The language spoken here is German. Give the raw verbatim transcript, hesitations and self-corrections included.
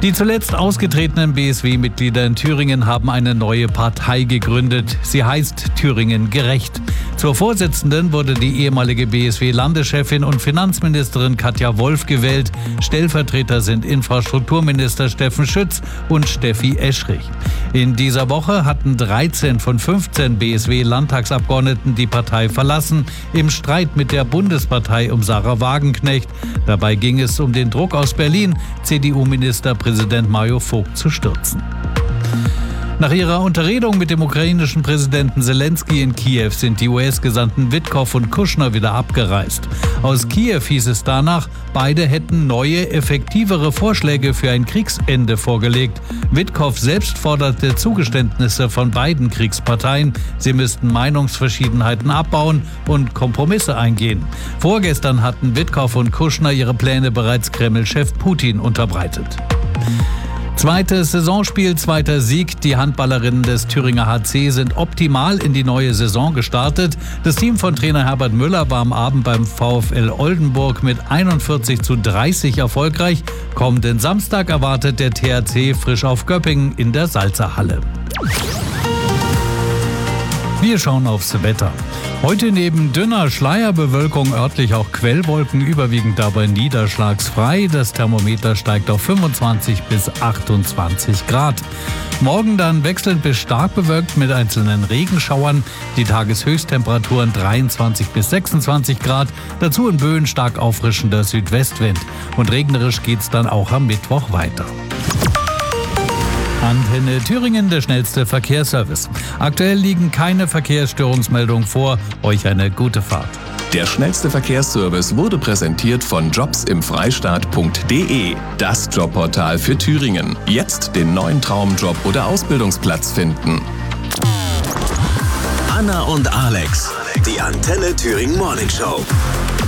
Die zuletzt ausgetretenen B S W-Mitglieder in Thüringen haben eine neue Partei gegründet. Sie heißt Thüringen gerecht. Zur Vorsitzenden wurde die ehemalige B S W-Landeschefin und Finanzministerin Katja Wolf gewählt. Stellvertreter sind Infrastrukturminister Steffen Schütz und Steffi Eschrich. In dieser Woche hatten dreizehn von fünfzehn B S W-Landtagsabgeordneten die Partei verlassen, im Streit mit der Bundespartei um Sarah Wagenknecht. Dabei ging es um den Druck aus Berlin, C D U-Ministerpräsident Mario Vogt zu stürzen. Nach ihrer Unterredung mit dem ukrainischen Präsidenten Selenskyj in Kiew sind die U S-Gesandten Witkow und Kushner wieder abgereist. Aus Kiew hieß es danach, beide hätten neue, effektivere Vorschläge für ein Kriegsende vorgelegt. Witkow selbst forderte Zugeständnisse von beiden Kriegsparteien. Sie müssten Meinungsverschiedenheiten abbauen und Kompromisse eingehen. Vorgestern hatten Witkow und Kushner ihre Pläne bereits Kreml-Chef Putin unterbreitet. Zweites Saisonspiel, zweiter Sieg. Die Handballerinnen des Thüringer H C sind optimal in die neue Saison gestartet. Das Team von Trainer Herbert Müller war am Abend beim VfL Oldenburg mit einundvierzig zu dreißig erfolgreich. Kommenden Samstag erwartet der T H C frisch auf Göppingen in der Salzerhalle. Wir schauen aufs Wetter. Heute neben dünner Schleierbewölkung örtlich auch Quellwolken, überwiegend dabei niederschlagsfrei. Das Thermometer steigt auf fünfundzwanzig bis achtundzwanzig Grad. Morgen dann wechselnd bis stark bewölkt mit einzelnen Regenschauern. Die Tageshöchsttemperaturen dreiundzwanzig bis sechsundzwanzig Grad. Dazu in Böen stark auffrischender Südwestwind. Und regnerisch geht's dann auch am Mittwoch weiter. Antenne Thüringen, der schnellste Verkehrsservice. Aktuell liegen keine Verkehrsstörungsmeldungen vor. Euch eine gute Fahrt. Der schnellste Verkehrsservice wurde präsentiert von jobsimfreistaat punkt de, das Jobportal für Thüringen. Jetzt den neuen Traumjob oder Ausbildungsplatz finden. Anna und Alex, die Antenne Thüringen Morning Show.